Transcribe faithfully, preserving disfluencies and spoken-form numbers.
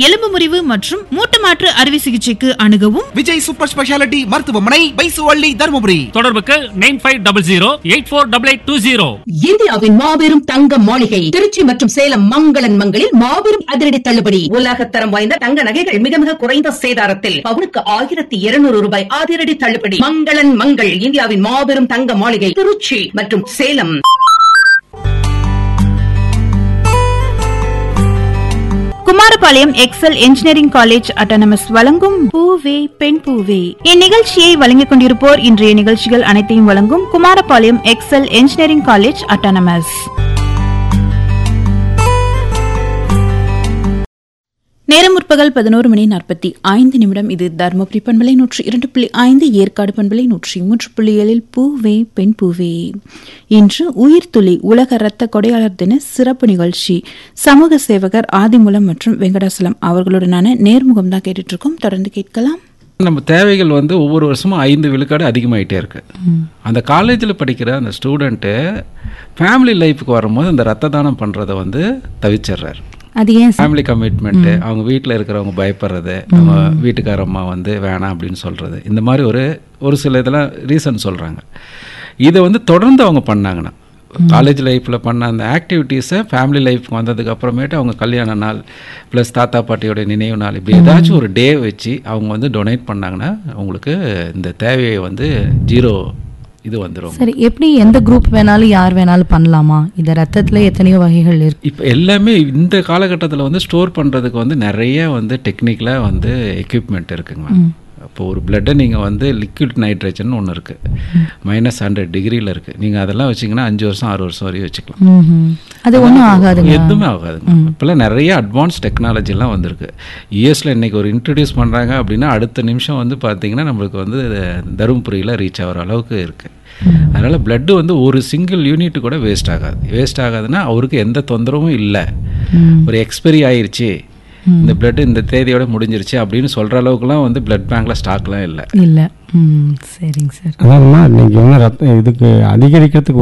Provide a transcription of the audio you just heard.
எலும்பு முறிவு மற்றும் மூட்டு மாற்று அறுவை சிகிச்சைக்கு அணுகவும் விஜய் சூப்பர் ஸ்பெஷாலிட்டி மருத்துவமனை, பைசுவள்ளி, தருமபுரி. தொடர்புக்கு nine five double zero eight four double eight two zero. இந்தியாவின் மாபெரும் தங்க மாளிகை திருச்சி மற்றும் சேலம் மங்களன் மங்களில் மாபெரும் அதிரடி தள்ளுபடி. உலகத்தரம் வாய்ந்த தங்க நகைகள் மிக மிக குறைந்த சேதாரத்தில் பவுனுக்கு ஆயிரத்தி இருநூறு ரூபாய் அதிரடி தள்ளுபடி. மங்களன் மங்கள் இந்தியாவின் மாபெரும் தங்க மாளிகை திருச்சி மற்றும் Salem. Kumarapalayam XL engineering college autonomous வழங்கும் பூவே பெண் பூவே. இந்நிகழ்ச்சியை வழங்கிக் கொண்டிருப்போர் இன்றைய நிகழ்ச்சிகள் அனைத்தையும் வழங்கும் Kumarapalayam XL engineering college autonomous. நேரம் முற்பகல் பதினோரு மணி நாற்பத்தி ஐந்து நிமிடம். இது தருமபுரி பண்பலை நூற்றி இரண்டு புள்ளி ஐந்து, ஏற்காடு பண்பலை நூற்றி மூன்று புள்ளி ஏழில் பூவே பெண் பூவே. இன்று உயிர்த்துளி உலக இரத்த கொடையாளர் தின சிறப்பு நிகழ்ச்சி. சமூக சேவகர் ஆதிமூலம் மற்றும் வெங்கடாசலம் அவர்களுடனான நேர்முகம் தான் கேட்டுட்டு இருக்கோம். தொடர்ந்து கேட்கலாம். நம்ம தேவைகள் வந்து ஒவ்வொரு வருஷமும் ஐந்து விழுக்காடு அதிகமாகிட்டே இருக்கு. அந்த காலேஜில் படிக்கிற அந்த ஸ்டூடெண்ட்டு ஃபேமிலி லைஃபுக்கு வரும்போது அந்த ரத்த தானம் பண்ணுறதை வந்து தவிச்சிடுறாரு. அது ஏன்? ஃபேமிலி கமிட்மெண்ட்டு, அவங்க வீட்டில் இருக்கிறவங்க பயப்படுறது, அவங்க வீட்டுக்காரம்மா வந்து வேணாம் அப்படின்னு சொல்கிறது, இந்த மாதிரி ஒரு ஒரு சில இதெல்லாம் ரீசன் சொல்கிறாங்க. இதை வந்து தொடர்ந்து அவங்க பண்ணாங்கன்னா காலேஜ் லைஃப்பில் பண்ண அந்த ஆக்டிவிட்டீஸை ஃபேமிலி லைஃப்க்கு வந்ததுக்கு அப்புறமேட்டு அவங்க கல்யாண நாள் ப்ளஸ் தாத்தா பாட்டியோட நினைவு நாள் இப்படி ஏதாச்சும் ஒரு டே வச்சு அவங்க வந்து டொனேட் பண்ணாங்கன்னா அவங்களுக்கு இந்த தேவையை வந்து ஜீரோ இது வந்துடும். சரி, எப்படி எந்த குரூப் வேணாலும் யார் வேணாலும் பண்ணலாமா? இந்த ரத்தத்தில் எத்தனையோ வகைகள் இருக்கு. இப்போ எல்லாமே இந்த காலகட்டத்தில் வந்து ஸ்டோர் பண்ணுறதுக்கு வந்து நிறைய வந்து டெக்னிக்கலாக வந்து எக்யூப்மெண்ட் இருக்குங்க. இப்போ ஒரு பிளட்டை நீங்கள் வந்து லிக்விட் நைட்ரஜன் ஒன்று இருக்குது, மைனஸ் ஹண்ட்ரட் டிகிரியில் இருக்குது. நீங்கள் அதெல்லாம் வச்சிங்கன்னா அஞ்சு வருஷம் ஆறு வருஷம் வரையும் வச்சுக்கலாம். அது ஒன்றும் ஆகாதுங்க, எதுவுமே ஆகாதுங்க. இப்போல்லாம் நிறைய அட்வான்ஸ் டெக்னாலஜிலாம் வந்திருக்கு. யூஎஸில் இன்றைக்கி ஒரு இன்ட்ரடியூஸ் பண்ணுறாங்க அப்படின்னா அடுத்த நிமிஷம் வந்து பார்த்திங்கன்னா நம்மளுக்கு வந்து தருமபுரியில் ரீச் ஆகிற அளவுக்கு இருக்குது. அதனால் பிளட்டு வந்து ஒரு சிங்கிள் யூனிட் கூட வேஸ்ட் ஆகாது. வேஸ்ட் ஆகாதுன்னா அவருக்கு எந்த தொந்தரவும் இல்லை. ஒரு எக்ஸ்பைரி ஆயிடுச்சு, இந்த பிளட் இந்த தேதியோட முடிஞ்சிருச்சு அப்படின்னு சொல்கிற அளவுக்குலாம் வந்து பிளட் பேங்க்ல ஸ்டாக்லாம் இல்லை இல்லை. சரிங்க சார். அதான்மா இன்னைக்கு வந்து ரத்தம் இதுக்கு அதிகரிக்கிறதுக்கு